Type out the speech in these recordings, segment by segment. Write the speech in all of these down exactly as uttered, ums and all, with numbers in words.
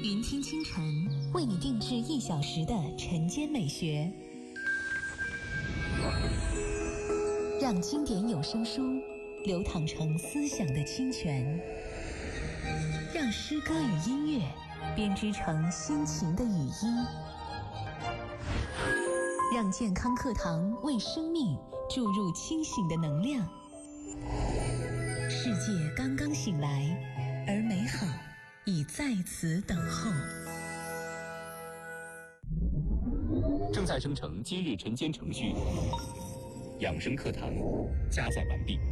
云听清晨， 为你定制一小时的晨间美学，让经典有声书流淌成思想的清泉，让诗歌与音乐编织成心情的语音，让健康课堂为生命注入清醒的能量。世界刚刚醒来，而美好已在此等候。 正在生成今日晨间程序，养生课堂加载完毕。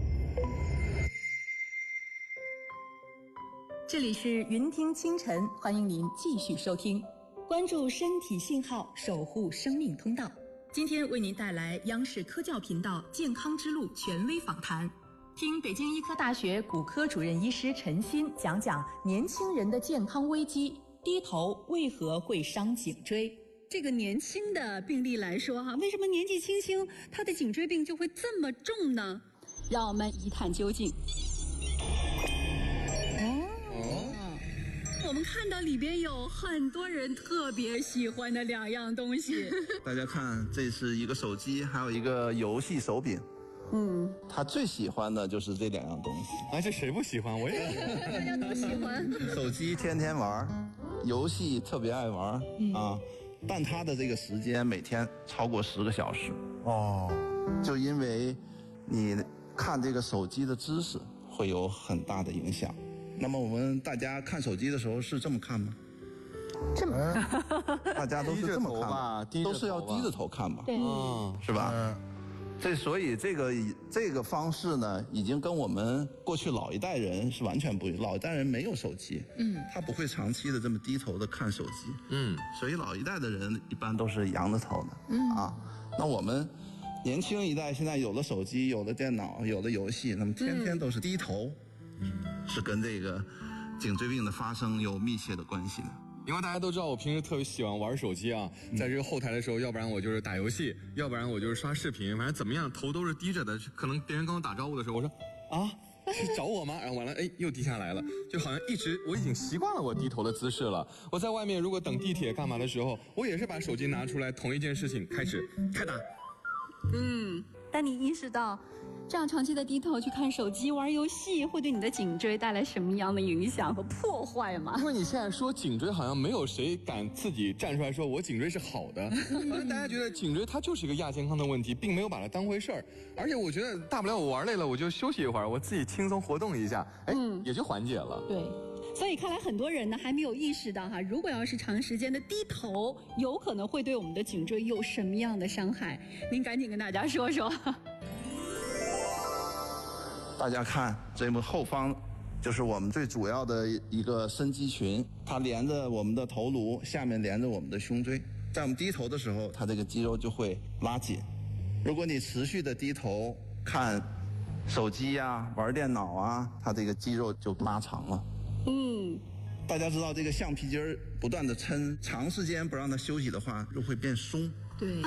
这里是云听清晨，欢迎您继续收听，关注身体信号，守护生命通道。今天为您带来央视科教频道健康之路权威访谈，听北京医科大学骨科主任医师陈鑫讲讲年轻人的健康危机，低头为何会伤颈椎。这个年轻的病例来说哈，为什么年纪轻轻他的颈椎病就会这么重呢？让我们一探究竟。我们看到里边有很多人特别喜欢的两样东西。 大家看，这是一个手机，还有一个游戏手柄。嗯，他最喜欢的就是这两样东西。 啊，这谁不喜欢？我也大家都喜欢。 手机天天玩，游戏特别爱玩、嗯、啊，但他的这个时间每天超过十个小时。哦，就因为你看这个手机的姿势会有很大的影响。那么我们大家看手机的时候是这么看吗？ 这么， 大家都是这么看吧？都是要低着头看吧？ 对， 是吧？嗯，这所以这个这个方式呢，已经跟我们过去老一代人是完全不一样。老一代人没有手机，嗯，他不会长期的这么低头的看手机，嗯，所以老一代的人一般都是仰着头的，嗯啊。那我们年轻一代现在有了手机，有了电脑，有了游戏，那么天天都是低头。嗯，是跟这个颈椎病的发生有密切的关系的。 因为大家都知道我平时特别喜欢玩手机啊，在这个后台的时候，要不然我就是打游戏，要不然我就是刷视频，反正怎么样头都是低着的。可能别人跟我打招呼的时候，我说啊是找我吗？然后完了，哎，又低下来了，就好像一直我已经习惯了我低头的姿势了。我在外面如果等地铁干嘛的时候，我也是把手机拿出来，同一件事情开始开打。 嗯，当你意识到这样长期的低头去看手机玩游戏会对你的颈椎带来什么样的影响和破坏吗？ 因为你现在说颈椎，好像没有谁敢自己站出来说我颈椎是好的。大家觉得颈椎它就是一个亚健康的问题，并没有把它当回事儿。而且我觉得大不了我玩累了我就休息一会儿，我自己轻松活动一下，哎、嗯，也就缓解了。 对，所以看来很多人呢还没有意识到哈，如果要是长时间的低头，有可能会对我们的颈椎有什么样的伤害。您赶紧跟大家说说。 大家看这幕后方就是我们最主要的一个深肌群，它连着我们的头颅，下面连着我们的胸椎。在我们低头的时候，它这个肌肉就会拉紧。如果你持续的低头看手机呀、玩电脑啊，它这个肌肉就拉长了。嗯，大家知道这个橡皮筋儿不断的抻，长时间不让它休息的话，就会变松。 对。